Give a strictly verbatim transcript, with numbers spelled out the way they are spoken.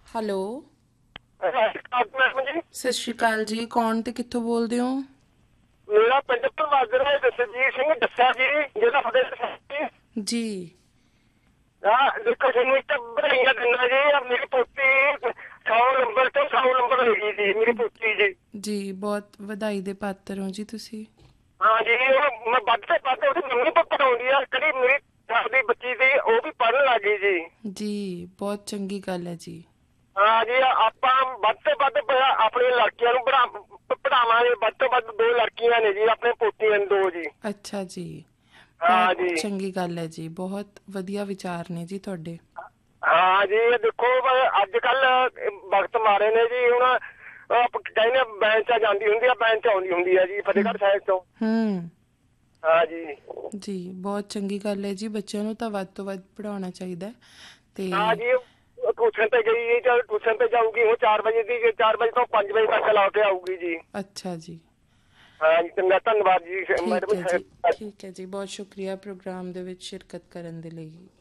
Hello. Madam ਜੀ, ਸਤਿ ਸ਼੍ਰੀ ਅਕਾਲ ਜੀ, ਕੌਣ ਤੇ ਕਿੱਥੋਂ ਬੋਲਦੇ ਹੋ? ਮੇਰਾ ਪਿੰਡ ਭਲਵਾਜ਼ਰ ਹੈ, ਜਸਜੀਤ ਸਿੰਘ ਦੱਸਿਆ ਜੀ, ਜਿਹੜਾ ਫਤਿਹਗੜ੍ਹ ਜੀ। ਹਾਂ ਦੇਖੋ ਤੁਹਾਨੂੰ ਇੱਕ ਵਧਾਈਆਂ ਦਿੰਦਾ ਜੀ। ਆਹ ਮੇਰੀ ਪੋਤੀ ਸੌ ਨੰਬਰ ਤੋਂ ਸੌ ਨੰਬਰ ਹੈਗੀ ਜੀ, ਮੇਰੀ ਪੋਤੀ ਜੀ। ਜੀ ਬਹੁਤ ਵਧਾਈ ਦੇ ਪਾਤਰ ਹੋ ਜੀ ਤੁਸੀਂ। ਹਾਂ ਜੀ, ਉਹ ਮੈਂ ਵੱਧ ਤੇ ਵੱਧ ਉਹਦੀ ਮੰਮੀ ਤੋਂ ਪੜਾਉਂਦੀ ਆ, ਕਿਹੜੀ ਮੇਰੀ ਸਾਡੀ ਬੱਚੀ ਸੀ ਉਹ ਵੀ ਪੜ੍ਹਨ ਲੱਗ ਗਈ ਜੀ। ਜੀ ਬਹੁਤ ਚੰਗੀ ਗੱਲ ਹੈ ਜੀ। ਹਾਂ ਜੀ, ਆਪਾਂ ਵੱਧ ਤੋਂ ਵੱਧ ਆਪਣੀਆਂ ਲੜਕੀਆਂ ਨੂੰ ਪੜਾ ਪੜਾਵਾਂਗੇ। ਵੱਧ ਤੋਂ ਵੱਧ ਦੋ ਲੜਕੀਆਂ ਨੇ ਜੀ, ਆਪਣੇ ਪੋਤੀਆਂ ਨੇ ਦੋ ਜੀ। ਅੱਛਾ ਜੀ, ਹਾਂ ਬਹੁਤ ਜੀ। ਚੰਗੀ ਗੱਲ ਹੈ ਜੀ, ਬਹੁਤ ਵਧੀਆ ਵਿਚਾਰ ਨੇ ਜੀ ਤੁਹਾਡੇ। ਹਾਂ ਜੀ, ਇਹ ਦੇਖੋ ਅੱਜ ਕੱਲ ਵਕਤ ਮਾਰੇ ਨੇ ਜੀ। ਹੁਣ ਕਹਿੰਦੇ ਬੈਂਚ ਚ ਜਾਂਦੀ ਹੁੰਦੀ ਆ, ਬੈਂਚ ਆਉਂਦੀ ਹੁੰਦੀ ਆ ਜੀ ਫਤਿਹਗੜ੍ਹ ਸਾਹਿਬ ਤੋਂ। ਹੂੰ। ਹਾਂ ਜੀ। ਜੀ ਬਹੁਤ ਚੰਗੀ ਗੱਲ ਹੈ ਜੀ, ਬੱਚਿਆਂ ਨੂੰ ਤਾਂ ਵੱਧ ਤੋਂ ਵੱਧ ਪੜ੍ਹਾਉਣਾ ਚਾਹੀਦਾ ਤੇ। ਹਾਂ ਜੀ, ਟਿਊਸ਼ਨ ਤੇ ਗਈ, ਚਲ ਟਿਊਸ਼ਨ ਤੇ ਜਾਊਗੀ ਉਹ ਚਾਰ ਵਜੇ ਦੀ, ਚਾਰ ਵਜੇ ਤੋਂ ਪੰਜ ਵਜੇ ਤੱਕ ਲਾ ਕੇ ਆਊਗੀ ਜੀ। ਅੱਛਾ ਜੀ। ਹਾਂ ਜੀ, ਚੰਗਾ ਧੰਨਵਾਦ ਜੀ ਠੀਕ ਮੈਡਮ। ਹੈ ਜੀ, ਠੀਕ ਹੈ ਜੀ, ਬਹੁਤ ਸ਼ੁਕਰੀਆ ਪ੍ਰੋਗਰਾਮ ਦੇ ਵਿੱਚ ਸ਼ਿਰਕਤ ਕਰਨ ਦੇ ਲਈ।